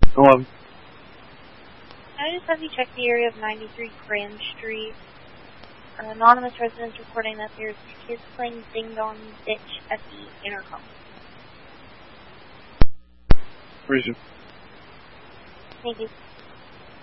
11. I just have you check the area of 93 Grand Street. An anonymous residents reporting that there's kids playing Ding Dong Ditch at the intercom. Reason. Thank you.